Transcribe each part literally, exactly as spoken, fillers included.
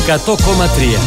εκατό κόμμα τρία.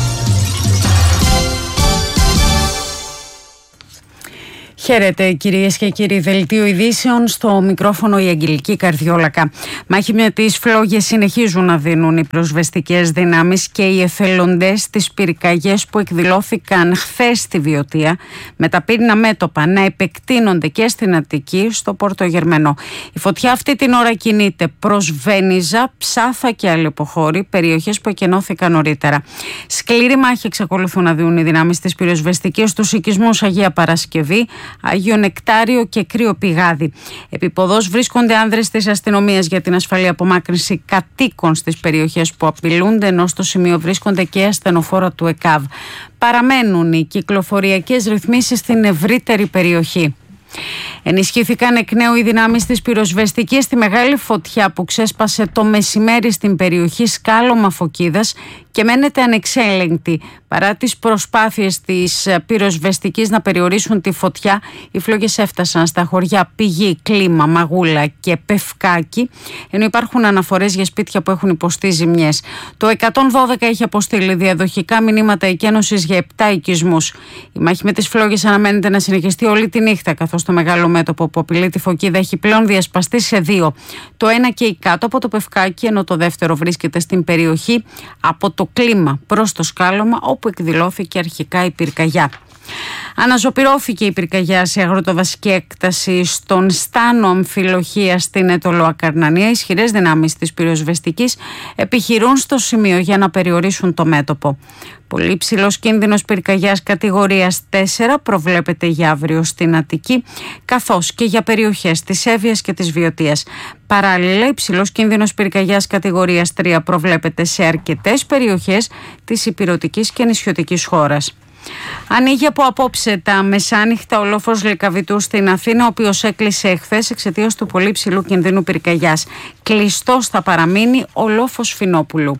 Χαίρετε κυρίες και κύριοι, δελτίο ειδήσεων, στο μικρόφωνο η Αγγελική Καρδιόλακα. Μάχη με τις φλόγες συνεχίζουν να δίνουν οι πυροσβεστικές δυνάμεις και οι εθελοντές στις πυρκαγιές που εκδηλώθηκαν χθες στη Βιωτία, με τα πύρνα μέτωπα να επεκτείνονται και στην Αττική, στο Πόρτο Γερμενό. Η φωτιά αυτή την ώρα κινείται προς Βένιζα, Ψάθα και Αλεποχώρη, περιοχές που εκενώθηκαν νωρίτερα. Σκληρή μάχη εξακολουθούν να δίνουν οι δυνάμεις της πυροσβεστικής στους οικισμούς Αγία Παρασκευή, Άγιο Νεκτάριο και Κρύο Πηγάδι. Επίποδος βρίσκονται άνδρες της αστυνομίας για την ασφαλή απομάκρυνση κατοίκων στις περιοχές που απειλούνται, ενώ στο σημείο βρίσκονται και ασθενοφόρα του ΕΚΑΒ. Παραμένουν οι κυκλοφοριακές ρυθμίσεις στην ευρύτερη περιοχή. Ενισχύθηκαν εκ νέου οι δυνάμεις της πυροσβεστικής στη μεγάλη φωτιά που ξέσπασε το μεσημέρι στην περιοχή Σκάλωμα Φωκίδας και μένεται ανεξέλεγκτη. Παρά τις προσπάθειες της πυροσβεστικής να περιορίσουν τη φωτιά, οι φλόγες έφτασαν στα χωριά Πηγή, Κλίμα, Μαγούλα και Πευκάκι, ενώ υπάρχουν αναφορές για σπίτια που έχουν υποστεί ζημιές. Το εκατόν δώδεκα έχει αποστείλει διαδοχικά μηνύματα εκένωσης για επτά οικισμούς. Η μάχη με τις φλόγες αναμένεται να συνεχιστεί όλη τη νύχτα, καθώς το μεγάλο μέτωπο που απειλεί τη Φωκίδα έχει πλέον διασπαστεί σε δύο. Το ένα καίει κάτω από το Πευκάκι, ενώ το δεύτερο βρίσκεται στην περιοχή από το Κλίμα προς το Σκάλωμα, όπου εκδηλώθηκε αρχικά η πυρκαγιά. Αναζωπυρώθηκε η πυρκαγιά σε αγροτοβασική έκταση στον Στάνο Αμφιλοχία στην Ετωλοακαρνανία. Ισχυρές δυνάμεις της πυροσβεστικής επιχειρούν στο σημείο για να περιορίσουν το μέτωπο. Πολύ υψηλός κίνδυνος πυρκαγιάς κατηγορίας τέσσερα προβλέπεται για αύριο στην Αττική, καθώς και για περιοχές της Εύβοιας και της Βιωτίας. Παράλληλα, υψηλός κίνδυνος πυρκαγιάς κατηγορίας τρία προβλέπεται σε αρκετές περιοχές της ηπειρωτικής και νησιωτικής χώρας. Ανοίγει από απόψε τα μεσάνυχτα ο λόφος Λυκαβητού στην Αθήνα, ο οποίος έκλεισε εχθές εξαιτίας του πολύ ψηλού κινδύνου πυρκαγιάς. Κλειστός θα παραμείνει ο λόφος Φινόπουλου.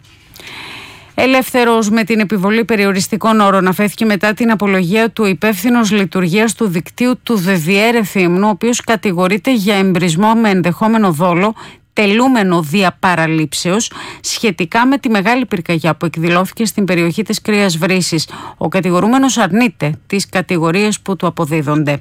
Ελεύθερος με την επιβολή περιοριστικών όρων αφέθηκε μετά την απολογία του υπεύθυνος λειτουργίας του δικτύου του ΔΕΔΙΕΡ Ευθύμνου, ο οποίος κατηγορείται για εμπρισμό με ενδεχόμενο δόλο τελούμενο δια παραλήψεως σχετικά με τη μεγάλη πυρκαγιά που εκδηλώθηκε στην περιοχή της Κρύας Βρύσης. Ο κατηγορούμενος αρνείται τις κατηγορίες που του αποδίδονται.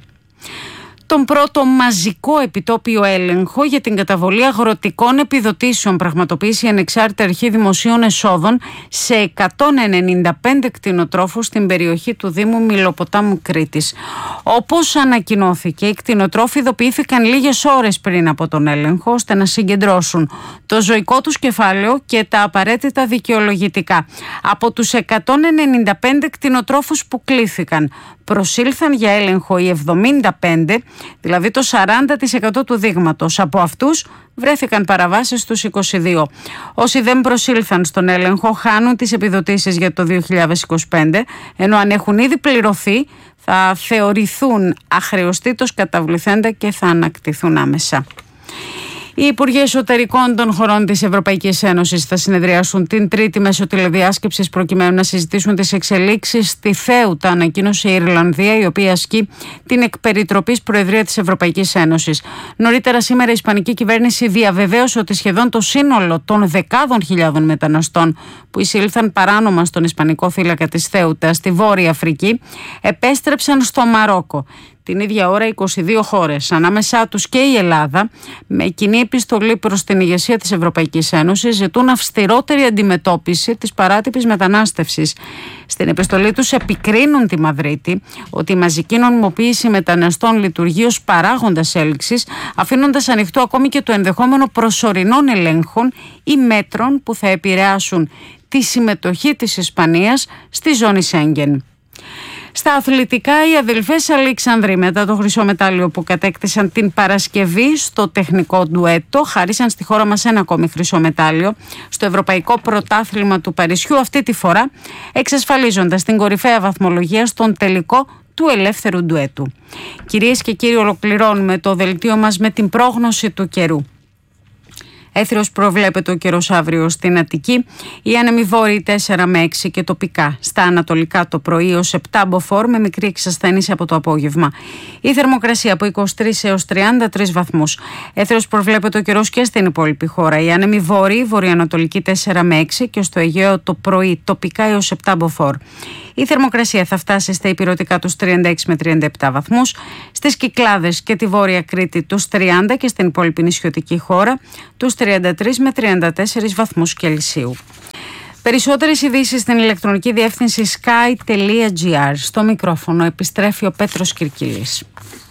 Τον πρώτο μαζικό επιτόπιο έλεγχο για την καταβολή αγροτικών επιδοτήσεων πραγματοποίησε η Ανεξάρτητη Αρχή Δημοσίων Εσόδων σε εκατόν ενενήντα πέντε κτηνοτρόφους στην περιοχή του Δήμου Μηλοποτάμου Κρήτης. Όπως ανακοινώθηκε, οι κτηνοτρόφοι ειδοποιήθηκαν λίγες ώρες πριν από τον έλεγχο, ώστε να συγκεντρώσουν το ζωικό τους κεφάλαιο και τα απαραίτητα δικαιολογητικά. Από τους εκατόν ενενήντα πέντε κτηνοτρόφους που κλήθηκαν, προσήλθαν για έλεγχο οι εβδομήντα πέντε, δηλαδή το σαράντα τοις εκατό του δείγματος. Από αυτούς βρέθηκαν παραβάσεις στους είκοσι δύο. Όσοι δεν προσήλθαν στον έλεγχο χάνουν τις επιδοτήσεις για το δύο χιλιάδες είκοσι πέντε, ενώ αν έχουν ήδη πληρωθεί θα θεωρηθούν αχρεωστήτως καταβληθέντα και θα ανακτηθούν άμεσα. Οι Υπουργοί Εσωτερικών των χωρών της Ευρωπαϊκής Ένωσης θα συνεδριάσουν την Τρίτη μέσω τηλεδιάσκεψης προκειμένου να συζητήσουν τις εξελίξεις στη Θέουτα, ανακοίνωσε η Ιρλανδία, η οποία ασκεί την εκπεριτροπής Προεδρία της Ευρωπαϊκής Ένωσης. Νωρίτερα σήμερα η Ισπανική κυβέρνηση διαβεβαίωσε ότι σχεδόν το σύνολο των δεκάδων χιλιάδων μεταναστών που εισήλθαν παράνομα στον Ισπανικό θύλακα της Θέουτα στη Βόρεια Αφρική επέστρεψαν στο Μαρόκο. Την ίδια ώρα είκοσι δύο χώρες, ανάμεσά τους και η Ελλάδα, με κοινή επιστολή προς την ηγεσία της Ευρωπαϊκής Ένωσης, ζητούν αυστηρότερη αντιμετώπιση της παράτυπης μετανάστευσης. Στην επιστολή τους επικρίνουν τη Μαδρίτη ότι η μαζική νομιμοποίηση μεταναστών λειτουργεί ως παράγοντας έλξης, αφήνοντας ανοιχτό ακόμη και το ενδεχόμενο προσωρινών ελέγχων ή μέτρων που θα επηρεάσουν τη συμμετοχή της Ισπανίας στη ζώνη Σέγγεν. Στα αθλητικά, οι αδελφές Αλεξανδροί, μετά το χρυσό μετάλλιο που κατέκτησαν την Παρασκευή στο τεχνικό ντουέτο, χάρισαν στη χώρα μας ένα ακόμη χρυσό μετάλλιο στο Ευρωπαϊκό Πρωτάθλημα του Παρισιού, αυτή τη φορά εξασφαλίζοντας την κορυφαία βαθμολογία στον τελικό του ελεύθερου ντουέτου. Κυρίες και κύριοι, ολοκληρώνουμε το δελτίο μας με την πρόγνωση του καιρού. Έθριος προβλέπεται ο καιρός αύριο στην Αττική. Οι άνεμοι βόρειοι τέσσερα με έξι και τοπικά. Στα ανατολικά το πρωί ως επτά μποφόρ με μικρή εξασθένηση από το απόγευμα. Η θερμοκρασία από είκοσι τρεις έως τριάντα τρεις βαθμούς. Έθριος προβλέπεται ο καιρός και στην υπόλοιπη χώρα. Οι άνεμοι βόρειοι, βορειοανατολικοί τέσσερα με έξι και στο Αιγαίο το πρωί τοπικά έως επτά μποφόρ. Η θερμοκρασία θα φτάσει στα ηπειρωτικά τους τριάντα έξι με τριάντα επτά βαθμούς, στις Κυκλάδες και τη Βόρεια Κρήτη τους τριάντα και στην υπόλοιπη νησιωτική χώρα τους τριάντα τρεις με τριάντα τέσσερις βαθμούς Κελσίου. Περισσότερες ειδήσεις στην ηλεκτρονική διεύθυνση sky τελεία gr. Στο μικρόφωνο επιστρέφει ο Πέτρος Κυρκυλής.